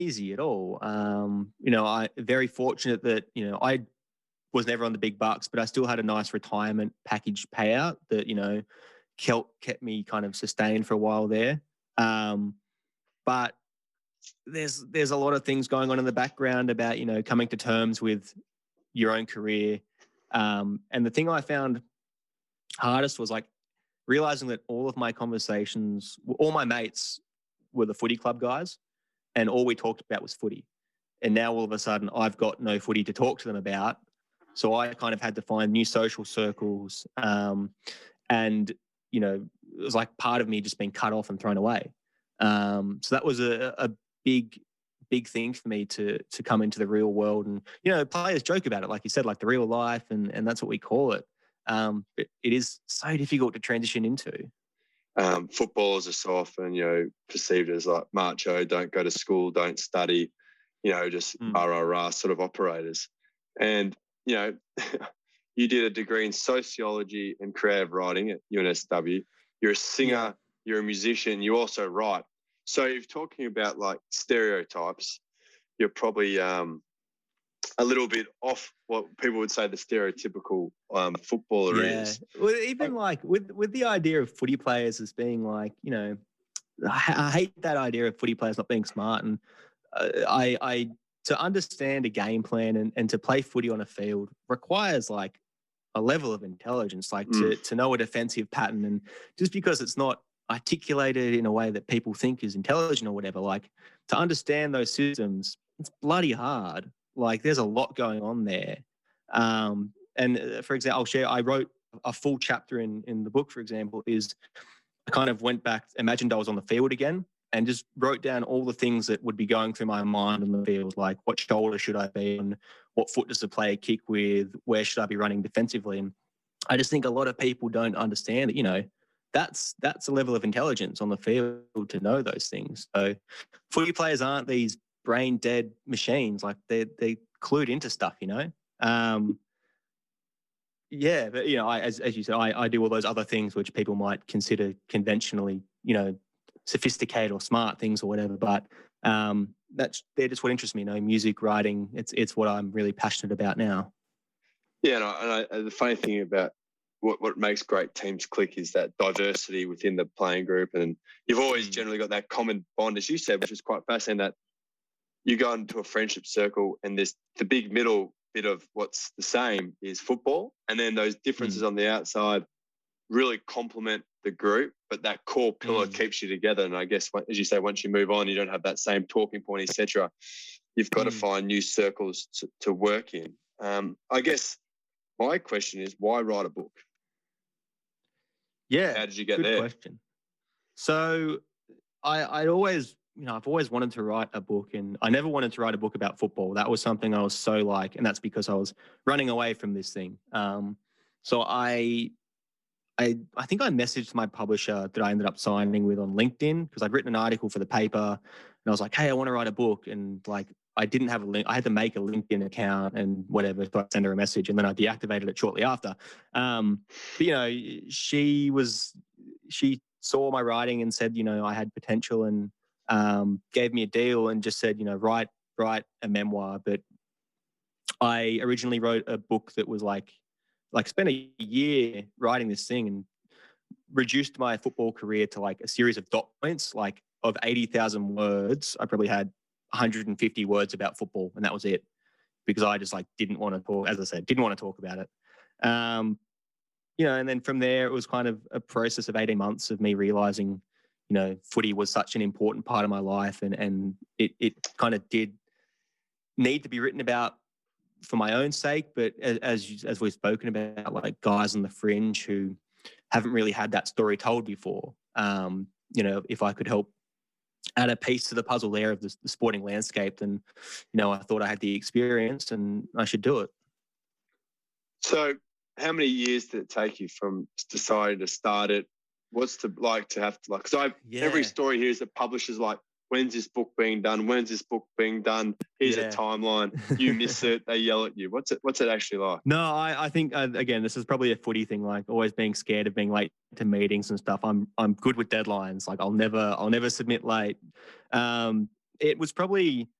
easy at all. I very fortunate that, I was never on the big bucks, but I still had a nice retirement package payout that, kept me kind of sustained for a while there. But there's a lot of things going on in the background about, coming to terms with your own career. And the thing I found hardest was like realizing that all of my conversations, all my mates were the footy club guys, and all we talked about was footy. And now all of a sudden I've got no footy to talk to them about. So I kind of had to find new social circles. And, it was like part of me just being cut off and thrown away. So that was a big, big thing for me to come into the real world. And, players joke about it, like you said, like the real life, and that's what we call it. But it is so difficult to transition into. Footballers are so often, perceived as like macho, don't go to school, don't study, just rah sort of operators. And, you did a degree in sociology and creative writing at UNSW. You're a singer, you're a musician, you also write. So you're talking about like stereotypes. You're probably a little bit off what people would say the stereotypical footballer is. Well, even like with the idea of footy players as being like, I hate that idea of footy players not being smart. And I to understand a game plan and to play footy on a field requires like a level of intelligence, like to know a defensive pattern. And just because it's not articulated in a way that people think is intelligent or whatever, like to understand those systems, it's bloody hard. Like there's a lot going on there. And for example, I wrote a full chapter in the book, for example, is I kind of went back, imagined I was on the field again, and just wrote down all the things that would be going through my mind on the field, like what shoulder should I be on, what foot does the player kick with, where should I be running defensively. And I just think a lot of people don't understand that, that's a level of intelligence on the field to know those things. So footy players aren't these brain dead machines. Like they clued into stuff, but as you said, I do all those other things which people might consider conventionally, sophisticated or smart things or whatever. But they're just what interests me. Music, writing. It's what I'm really passionate about now. Yeah, and the funny thing about what makes great teams click is that diversity within the playing group, and you've always generally got that common bond, as you said, which is quite fascinating. That you go into a friendship circle, and there's the big middle bit of what's the same is football, and then those differences on the outside really complement the group, but that core pillar keeps you together. And I guess, as you say, once you move on, you don't have that same talking point, etc. You've got to find new circles to work in. I guess my question is, why write a book? Yeah, how did you get good there? Question. So I'd always, I've always wanted to write a book, and I never wanted to write a book about football. That was something I was so like, and that's because I was running away from this thing. So I think I messaged my publisher that I ended up signing with on LinkedIn, because I'd written an article for the paper, and I was like, hey, I want to write a book. And like, I didn't have a link. I had to make a LinkedIn account and whatever, so I sent her a message, and then I deactivated it shortly after. But she saw my writing and said, I had potential, and gave me a deal and just said, write a memoir. But I originally wrote a book that was like spent a year writing this thing, and reduced my football career to like a series of dot points, like of 80,000 words. I probably had 150 words about football, and that was it, because I just like didn't want to talk, as I said, didn't want to talk about it. And then from there, it was kind of a process of 18 months of me realizing, footy was such an important part of my life, and it kind of did need to be written about for my own sake, but as we've spoken about, like guys on the fringe who haven't really had that story told before. If I could help add a piece to the puzzle there of the sporting landscape, then, I thought I had the experience and I should do it. So how many years did it take you from deciding to start it? What's it like to have to, like, because every story here is that publishers like, when's this book being done? When's this book being done? Here's a timeline. You miss it, they yell at you. What's it actually like? No, I think again, this is probably a footy thing, like always being scared of being late to meetings and stuff. I'm good with deadlines. Like I'll never submit late. And it was probably